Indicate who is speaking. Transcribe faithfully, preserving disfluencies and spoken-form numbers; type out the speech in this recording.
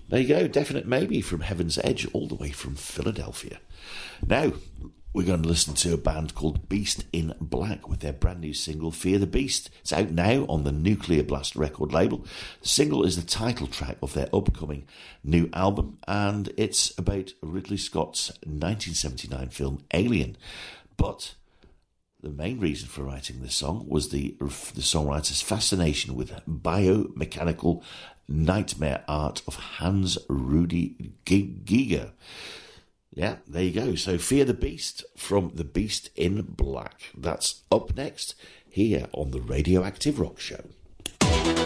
Speaker 1: There you go, Definite Maybe from Heaven's Edge, all the way from Philadelphia. Now, we're going to listen to a band called Beast in Black with their brand new single, Fear the Beast. It's out now on the Nuclear Blast record label. The single is the title track of their upcoming new album, and it's about Ridley Scott's nineteen seventy-nine film Alien. But the main reason for writing this song was the, the songwriter's fascination with biomechanical nightmare art of Hans Rudy Giger. Yeah, there you go. So Fear the Beast from The Beast in Black. That's up next here on the Radioactive Rock Show.